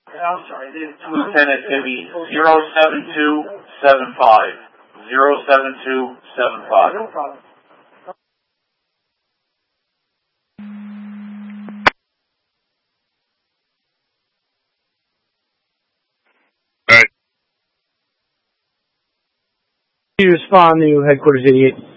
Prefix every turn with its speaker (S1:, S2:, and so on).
S1: I'm sorry. Lieutenant, it'd be 07275. 07275.
S2: No problem.
S3: You respond to headquarters 88.